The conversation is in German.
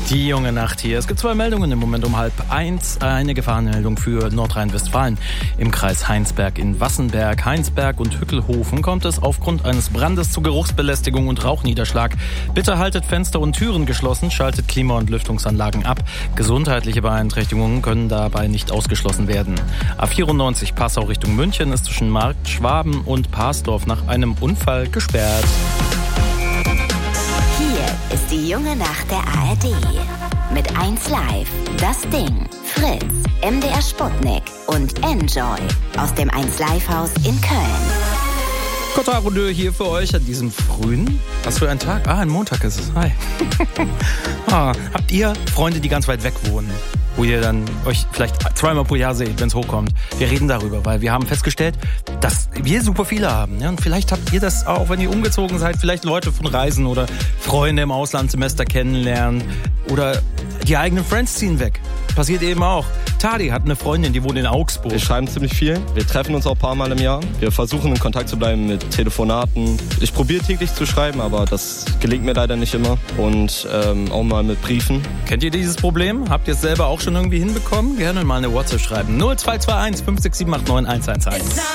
Die junge Nacht hier. Es gibt 2 Meldungen im Moment um 12:30. Eine Gefahrenmeldung für Nordrhein-Westfalen. Im Kreis Heinsberg in Wassenberg, Heinsberg und Hückelhofen kommt es aufgrund eines Brandes zu Geruchsbelästigung und Rauchniederschlag. Bitte haltet Fenster und Türen geschlossen, schaltet Klima- und Lüftungsanlagen ab. Gesundheitliche Beeinträchtigungen können dabei nicht ausgeschlossen werden. A94 Passau Richtung München ist zwischen Markt, Schwaben und Parsdorf nach einem Unfall gesperrt. Hier ist die junge Nacht der ARD. Mit 1 Live, Das Ding, Fritz, MDR Sputnik und Enjoy aus dem 1 Live Haus in Köln. Cotard Rodeux hier für euch an diesem frühen, was für ein Tag? Ein Montag ist es. Hi. Habt ihr Freunde, die ganz weit weg wohnen, wo ihr dann euch vielleicht 2-mal pro Jahr seht, wenn es hochkommt? Wir reden darüber, weil wir haben festgestellt, dass wir super viele haben. Ja? Und vielleicht habt ihr das auch, wenn ihr umgezogen seid, vielleicht Leute von Reisen oder Freunde im Auslandssemester kennenlernen oder die eigenen Friends ziehen weg. Passiert eben auch. Tadi hat eine Freundin, die wohnt in Augsburg. Wir schreiben ziemlich viel. Wir treffen uns auch ein paar Mal im Jahr. Wir versuchen in Kontakt zu bleiben mit Telefonaten. Ich probiere täglich zu schreiben, aber das gelingt mir leider nicht immer. Und auch mal mit Briefen. Kennt ihr dieses Problem? Habt ihr es selber auch schon irgendwie hinbekommen? Gerne mal eine WhatsApp schreiben. 0221 56789 111.